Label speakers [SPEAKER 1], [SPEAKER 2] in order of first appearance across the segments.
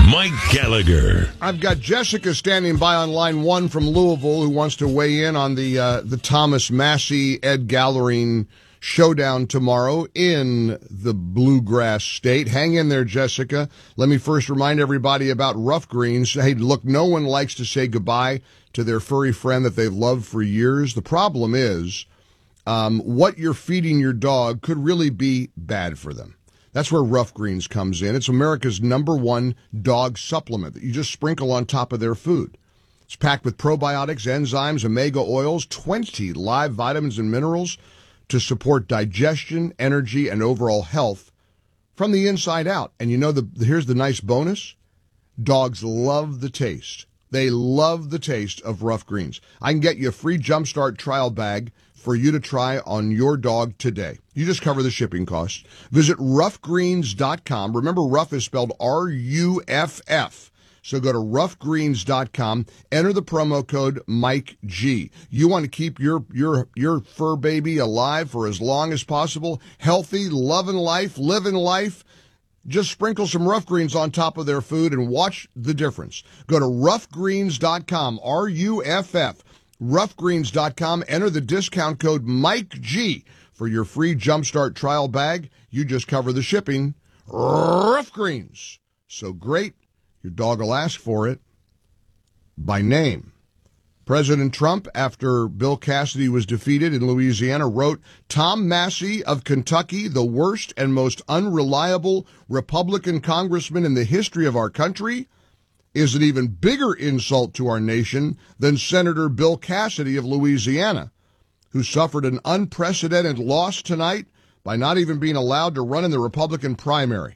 [SPEAKER 1] Mike Gallagher.
[SPEAKER 2] I've got Jessica standing by on line one from Louisville who wants to weigh in on the Thomas Massie, Ed Gallerine showdown tomorrow in the Bluegrass State. Hang in there, Jessica. Let me first remind everybody about Rough Greens. Hey, look, no one likes to say goodbye to their furry friend that they've loved for years. The problem is what you're feeding your dog could really be bad for them. That's where Rough Greens comes in. It's America's #1 dog supplement that you just sprinkle on top of their food. It's packed with probiotics, enzymes, omega oils, 20 live vitamins and minerals to support digestion, energy, and overall health from the inside out. And you know, here's the nice bonus. Dogs love the taste. They love the taste of Rough Greens. I can get you a free Jumpstart trial bag for you to try on your dog today. You just cover the shipping costs. Visit roughgreens.com. Remember, Rough is spelled R-U-F-F. So go to roughgreens.com, enter the promo code MikeG. You want to keep your fur baby alive for as long as possible, healthy, loving life, living life. Just sprinkle some Rough Greens on top of their food and watch the difference. Go to roughgreens.com, R-U-F-F. roughgreens.com, enter the discount code MikeG for your free Jumpstart trial bag. You just cover the shipping. Rough Greens. So great, your dog will ask for it by name. President Trump, after Bill Cassidy was defeated in Louisiana, wrote, "Tom Massie of Kentucky, the worst and most unreliable Republican congressman in the history of our country, is an even bigger insult to our nation than Senator Bill Cassidy of Louisiana, who suffered an unprecedented loss tonight by not even being allowed to run in the Republican primary."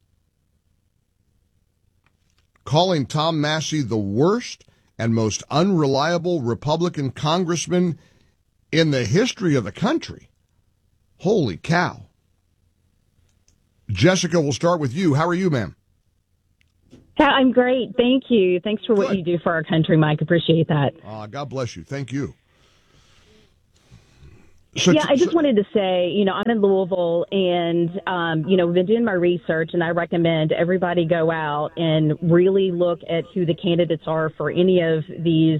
[SPEAKER 2] Calling Tom Massie the worst and most unreliable Republican congressman in the history of the country. Holy cow. Jessica, we'll start with you. How are you, ma'am?
[SPEAKER 3] I'm great. Thank you. Thanks for what you do for our country, Mike. Appreciate that.
[SPEAKER 2] God bless you. Thank you.
[SPEAKER 3] I just wanted to say, I'm in Louisville and, we've been doing my research, and I recommend everybody go out and really look at who the candidates are for any of these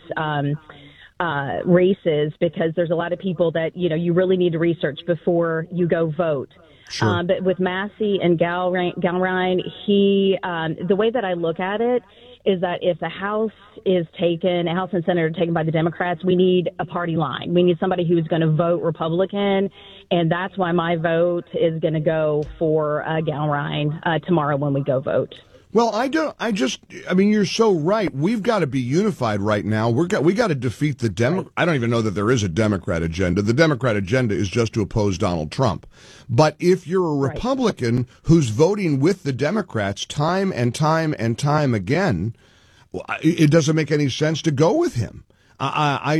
[SPEAKER 3] races, because there's a lot of people that, you really need to research before you go vote.
[SPEAKER 2] Sure.
[SPEAKER 3] But with Massie and Gallerine, the way that I look at it is that if the House and Senate are taken by the Democrats, we need a party line. We need somebody who's going to vote Republican, and that's why my vote is going to go for Gallerine tomorrow when we go vote.
[SPEAKER 2] Well, you're so right. We've got to be unified right now. we got to defeat the Democrat. I don't even know that there is a Democrat agenda. The Democrat agenda is just to oppose Donald Trump. But if you're a Republican who's voting with the Democrats time and time and time again, it doesn't make any sense to go with him. I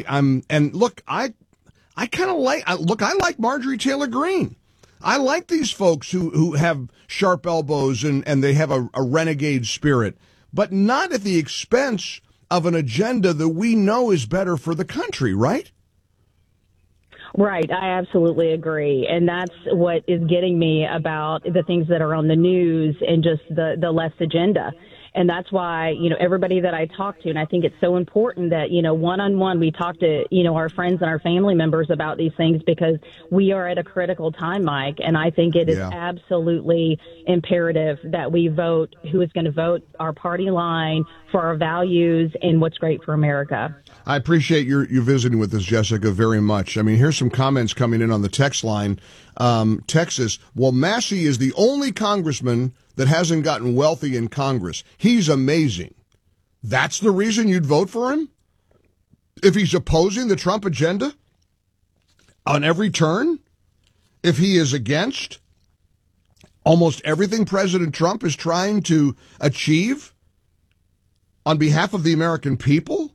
[SPEAKER 2] like Marjorie Taylor Greene. I like these folks who have sharp elbows and they have a renegade spirit, but not at the expense of an agenda that we know is better for the country, right?
[SPEAKER 3] Right. I absolutely agree. And that's what is getting me about the things that are on the news and just the left agenda. And that's why, everybody that I talk to, and I think it's so important that, one-on-one we talk to, our friends and our family members about these things, because we are at a critical time, Mike. And I think it is absolutely imperative that we vote who is going to vote our party line for our values and what's great for America.
[SPEAKER 2] I appreciate you visiting with us, Jessica, very much. I mean, here's some comments coming in on the text line. Texas, well, Massie is the only congressman that hasn't gotten wealthy in Congress. He's amazing. That's the reason you'd vote for him? If he's opposing the Trump agenda on every turn? If he is against almost everything President Trump is trying to achieve on behalf of the American people?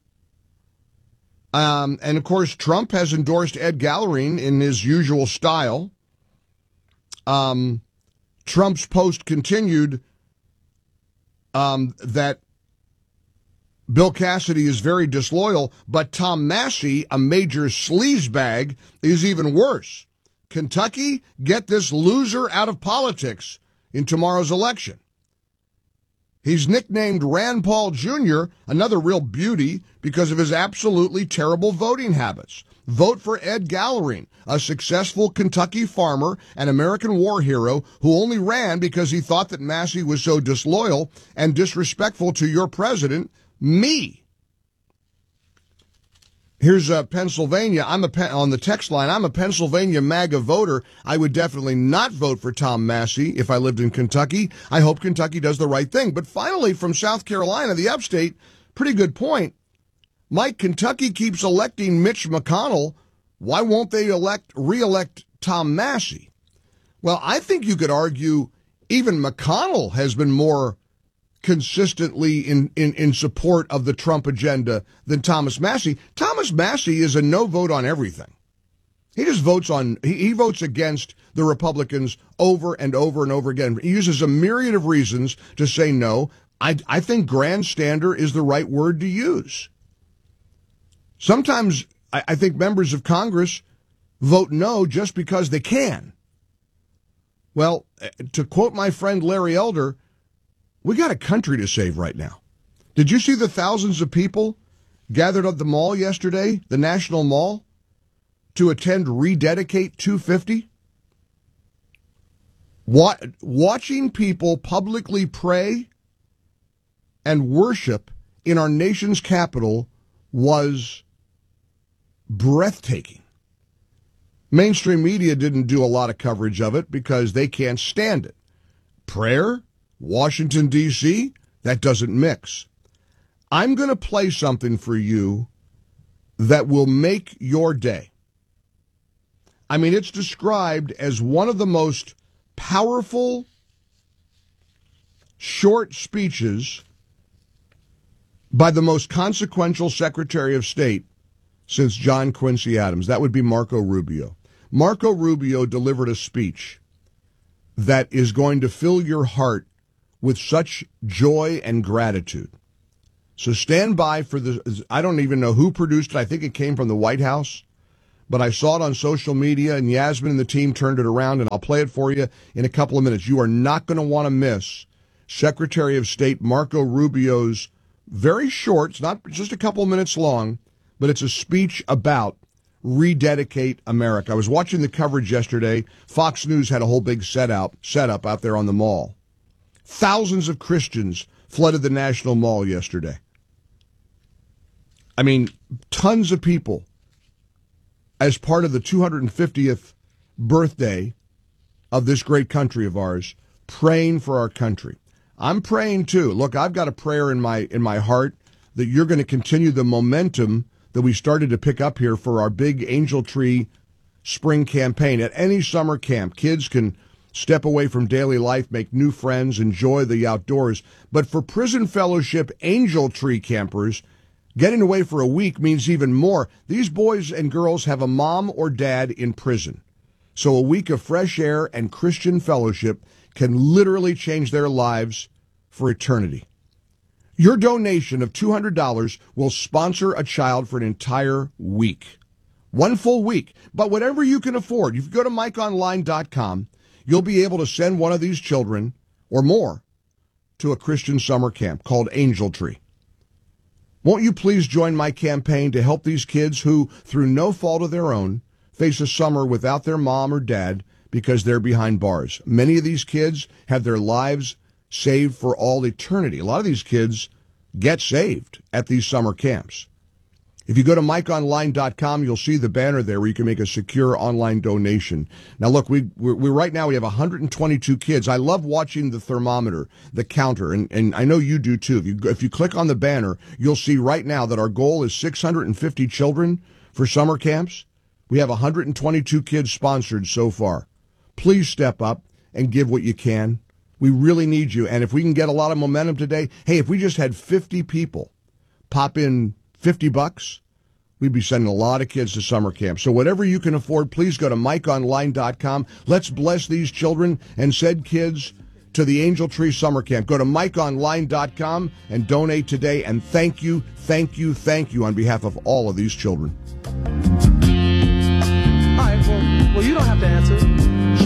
[SPEAKER 2] And, of course, Trump has endorsed Ed Gallerine in his usual style. Trump's post continued that Bill Cassidy is very disloyal, but Tom Massie, a major sleazebag, is even worse. Kentucky, get this loser out of politics in tomorrow's election. He's nicknamed Rand Paul Jr., another real beauty, because of his absolutely terrible voting habits. Vote for Ed Gallery, a successful Kentucky farmer and American war hero who only ran because he thought that Massey was so disloyal and disrespectful to your president, me. Here's Pennsylvania. On the text line, I'm a Pennsylvania MAGA voter. I would definitely not vote for Tom Massey if I lived in Kentucky. I hope Kentucky does the right thing. But finally, from South Carolina, the upstate, pretty good point. Mike, Kentucky keeps electing Mitch McConnell. Why won't they re-elect Tom Massey? Well, I think you could argue even McConnell has been more consistently in support of the Trump agenda than Thomas Massey. Thomas Massey is a no vote on everything. He just votes he votes against the Republicans over and over and over again. He uses a myriad of reasons to say no. I think grandstander is the right word to use. Sometimes I think members of Congress vote no just because they can. Well, to quote my friend Larry Elder, we got a country to save right now. Did you see the thousands of people gathered at the mall yesterday, the National Mall, to attend Rededicate 250? Watching people publicly pray and worship in our nation's capital was breathtaking. Mainstream media didn't do a lot of coverage of it because they can't stand it. Prayer? Washington, D.C., that doesn't mix. I'm going to play something for you that will make your day. I mean, it's described as one of the most powerful short speeches by the most consequential Secretary of State since John Quincy Adams. That would be Marco Rubio. Marco Rubio delivered a speech that is going to fill your heart with such joy and gratitude. So stand by for I don't even know who produced it. I think it came from the White House, but I saw it on social media, and Yasmin and the team turned it around, and I'll play it for you in a couple of minutes. You are not going to want to miss Secretary of State Marco Rubio's very short, it's not just a couple of minutes long, but it's a speech about Rededicate America. I was watching the coverage yesterday. Fox News had a whole big setup out there on the mall. Thousands of Christians flooded the National Mall yesterday. I mean, tons of people as part of the 250th birthday of this great country of ours, praying for our country. I'm praying too. Look, I've got a prayer in my heart that you're going to continue the momentum that we started to pick up here for our big Angel Tree spring campaign. At any summer camp, kids can step away from daily life, make new friends, enjoy the outdoors. But for Prison Fellowship Angel Tree campers, getting away for a week means even more. These boys and girls have a mom or dad in prison. So a week of fresh air and Christian fellowship can literally change their lives for eternity. Your donation of $200 will sponsor a child for an entire week. One full week. But whatever you can afford, if you go to MikeOnline.com, you'll be able to send one of these children, or more, to a Christian summer camp called Angel Tree. Won't you please join my campaign to help these kids who, through no fault of their own, face a summer without their mom or dad because they're behind bars. Many of these kids have their lives saved for all eternity. A lot of these kids get saved at these summer camps. If you go to MikeOnline.com, you'll see the banner there where you can make a secure online donation. Now, look, we right now we have 122 kids. I love watching the thermometer, the counter, and I know you do too. If you click on the banner, you'll see right now that our goal is 650 children for summer camps. We have 122 kids sponsored so far. Please step up and give what you can. We really need you. And if we can get a lot of momentum today, hey, if we just had 50 people pop in $50, we'd be sending a lot of kids to summer camp. So whatever you can afford, please go to MikeOnline.com. Let's bless these children and send kids to the Angel Tree Summer Camp. Go to MikeOnline.com and donate today. And thank you on behalf of all of these children.
[SPEAKER 1] All right, well, you don't have to answer.
[SPEAKER 2] So many people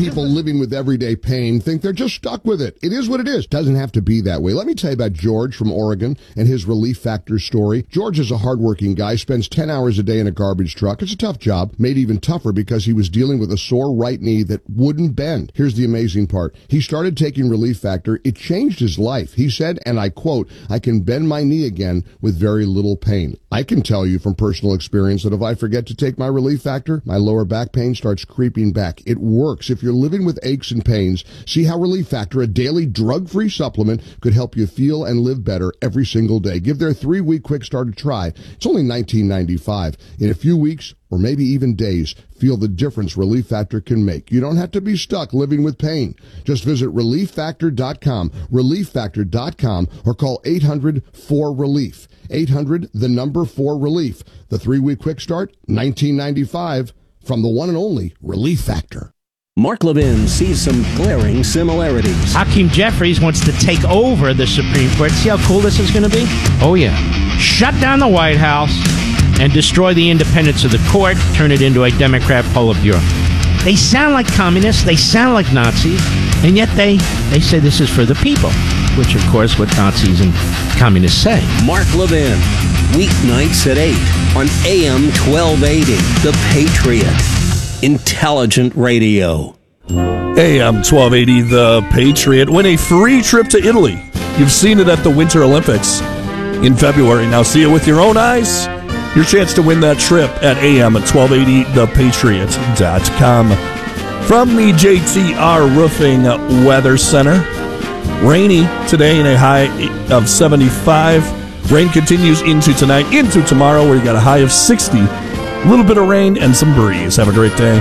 [SPEAKER 2] people living with everyday pain think they're just stuck with it. It is what it is. Doesn't have to be that way. Let me tell you about George from Oregon and his Relief Factor story. George is a hardworking guy, spends 10 hours a day in a garbage truck. It's a tough job, made even tougher because he was dealing with a sore right knee that wouldn't bend. Here's the amazing part. He started taking Relief Factor. It changed his life. He said, and I quote, "I can bend my knee again with very little pain." I can tell you from personal experience that if I forget to take my Relief Factor, my lower back pain starts creeping back. It works. If you're living with aches and pains, see how Relief Factor, a daily drug-free supplement, could help you feel and live better every single day. Give their 3-week quick start a try. It's only $19.95. In a few weeks, or maybe even days, feel the difference Relief Factor can make. You don't have to be stuck living with pain. Just visit ReliefFactor.com, ReliefFactor.com, or call 800-4RELIEF. 800-4RELIEF. The 3-week quick start, $19.95, from the one and only Relief Factor.
[SPEAKER 1] Mark Levin sees some glaring similarities.
[SPEAKER 4] Hakeem Jeffries wants to take over the Supreme Court. See how cool this is going to be? Oh, yeah. Shut down the White House and destroy the independence of the court, turn it into a Democrat Politburo. They sound like communists, they sound like Nazis, and yet they say this is for the people, which, of course, what Nazis and communists say.
[SPEAKER 1] Mark Levin, weeknights at 8 on AM 1280, The Patriot. Intelligent radio.
[SPEAKER 5] AM 1280, The Patriot. Win a free trip to Italy. You've seen it at the Winter Olympics in February. Now see it with your own eyes. Your chance to win that trip at AM1280thepatriot.com. From the JTR Roofing Weather Center. Rainy today in a high of 75. Rain continues into tonight, into tomorrow, where you got a high of 60. A little bit of rain and some breeze. Have a great day.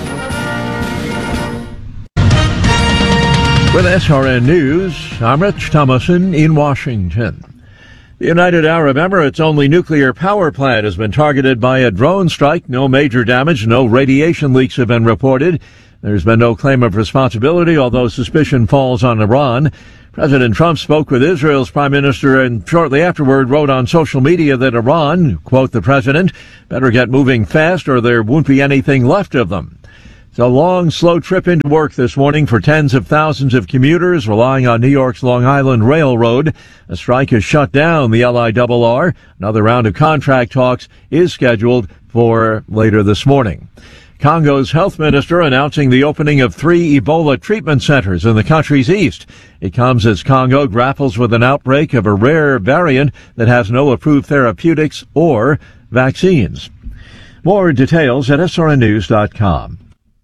[SPEAKER 6] With SRN News, I'm Rich Thomason in Washington. The United Arab Emirates' only nuclear power plant has been targeted by a drone strike. No major damage, no radiation leaks have been reported. There's been no claim of responsibility, although suspicion falls on Iran. President Trump spoke with Israel's prime minister and shortly afterward wrote on social media that Iran, quote the president, better get moving fast or there won't be anything left of them. It's a long, slow trip into work this morning for tens of thousands of commuters relying on New York's Long Island Railroad. A strike has shut down the LIRR. Another round of contract talks is scheduled for later this morning. Congo's health minister announcing the opening of 3 Ebola treatment centers in the country's east. It comes as Congo grapples with an outbreak of a rare variant that has no approved therapeutics or vaccines. More details at srnnews.com.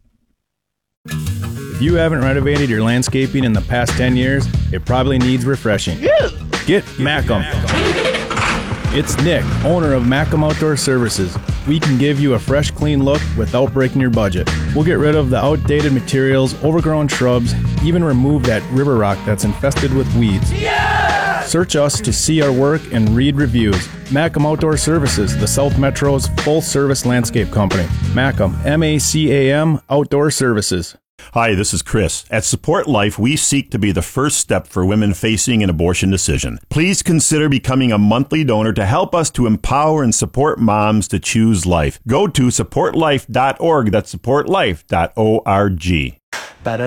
[SPEAKER 7] If you haven't renovated your landscaping in the past 10 years, it probably needs refreshing. Get Macum. It's Nick, owner of Macum Outdoor Services. We can give you a fresh, clean look without breaking your budget. We'll get rid of the outdated materials, overgrown shrubs, even remove that river rock that's infested with weeds. Yeah! Search us to see our work and read reviews. Macum Outdoor Services, the South Metro's full-service landscape company. Macum, M-A-C-A-M, Outdoor Services.
[SPEAKER 8] Hi, this is Chris. At Support Life, we seek to be the first step for women facing an abortion decision. Please consider becoming a monthly donor to help us to empower and support moms to choose life. Go to supportlife.org. That's supportlife.org.